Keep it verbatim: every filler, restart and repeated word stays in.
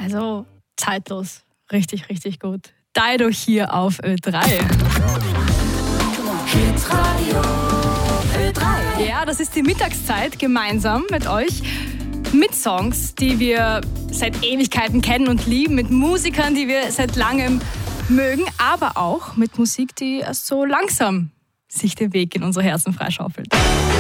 Also zeitlos. Richtig, richtig gut. Dido hier auf Ö drei. Hitradio Ö drei. Ja, das ist die Mittagszeit gemeinsam mit euch. Mit Songs, die wir seit Ewigkeiten kennen und lieben. Mit Musikern, die wir seit langem mögen. Aber auch mit Musik, die erst so langsam sich den Weg in unsere Herzen freischaufelt.